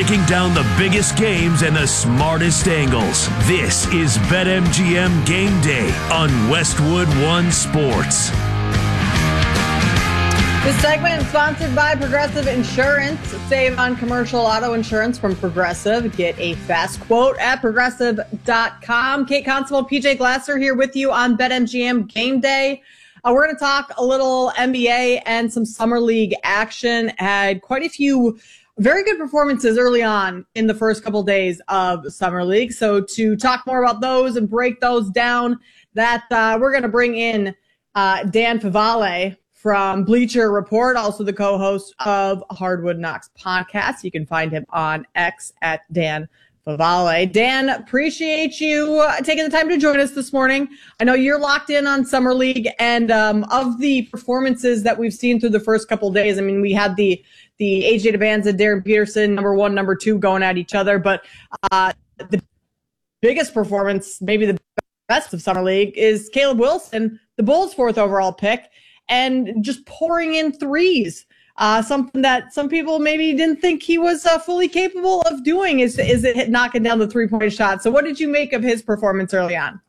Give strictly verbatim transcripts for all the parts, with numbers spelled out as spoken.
breaking down the biggest games and the smartest angles. This is BetMGM Game Day on Westwood One Sports. This segment is sponsored by Progressive Insurance. Save on commercial auto insurance from Progressive. Get a fast quote at progressive dot com. Kate Constable, P J Glasser here with you on BetMGM Game Day. Uh, we're going to talk a little N B A and some Summer League action. Had quite a few very good performances early on in the first couple days of Summer League. So to talk more about those and break those down, that uh, we're going to bring in uh, Dan Favale from Bleacher Report, also the co-host of Hardwood Knocks podcast. You can find him on X at Dan Favale. Dan, appreciate you uh, taking the time to join us this morning. I know you're locked in on Summer League, and um, of the performances that we've seen through the first couple days, I mean, we had the the A J Debanza, Darren Peterson, number one, number two, going at each other, but uh, the biggest performance, maybe the best of Summer League, is Caleb Wilson, the Bulls' fourth overall pick, and just pouring in threes. Uh, something that some people maybe didn't think he was uh, fully capable of doing is, is it knocking down the three-point shot. So what did you make of his performance early on?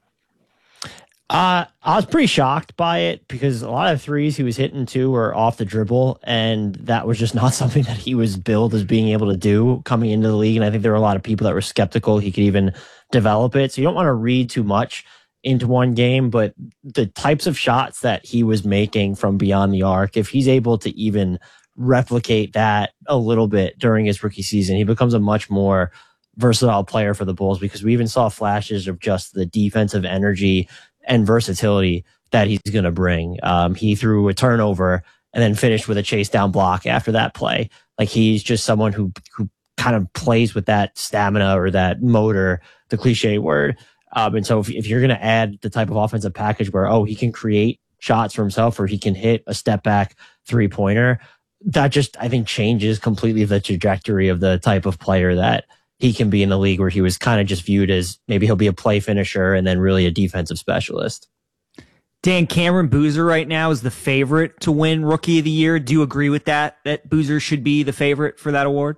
Uh, I was pretty shocked by it because a lot of threes he was hitting too were off the dribble, and that was just not something that he was billed as being able to do coming into the league. And I think there were a lot of people that were skeptical he could even develop it. So you don't want to read too much into one game, but the types of shots that he was making from beyond the arc, if he's able to even replicate that a little bit during his rookie season, he becomes a much more versatile player for the Bulls, because we even saw flashes of just the defensive energy and versatility that he's going to bring. Um, he threw a turnover and then finished with a chase down block after that play. Like, he's just someone who, who kind of plays with that stamina or that motor, the cliche word. Um, and so if, if you're going to add the type of offensive package where, oh, he can create shots for himself or he can hit a step back three pointer, that just, I think, changes completely the trajectory of the type of player that he can be in the league, where he was kind of just viewed as maybe he'll be a play finisher and then really a defensive specialist. Dan, Cameron Boozer right now is the favorite to win Rookie of the Year. Do you agree with that, that Boozer should be the favorite for that award?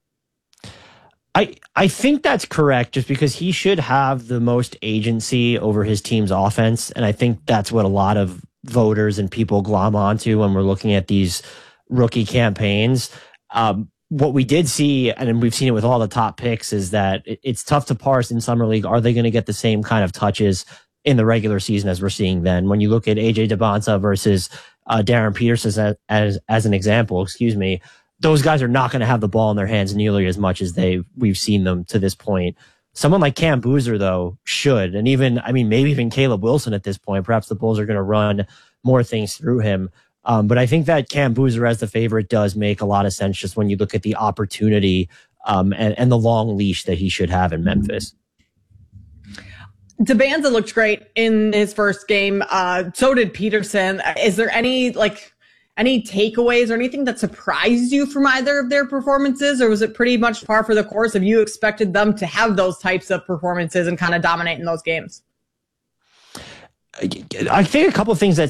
I, I think that's correct, just because he should have the most agency over his team's offense. And I think that's what a lot of voters and people glom onto when we're looking at these rookie campaigns. Um, what we did see, and we've seen it with all the top picks, is that it, it's tough to parse in Summer League. Are they going to get the same kind of touches in the regular season as we're seeing then? When you look at A J Debanza versus uh, Darren Peterson as, as, as an example, excuse me, those guys are not going to have the ball in their hands nearly as much as they we've seen them to this point. Someone like Cam Boozer, though, should. And even, I mean, maybe even Caleb Wilson at this point. Perhaps the Bulls are going to run more things through him. Um, but I think that Cam Boozer as the favorite does make a lot of sense, just when you look at the opportunity um, and, and the long leash that he should have in Memphis. Debanza looked great in his first game. Uh, so did Peterson. Is there any, like, any takeaways or anything that surprised you from either of their performances, or was it pretty much par for the course of you expected them to have those types of performances and kind of dominate in those games? I think a couple of things that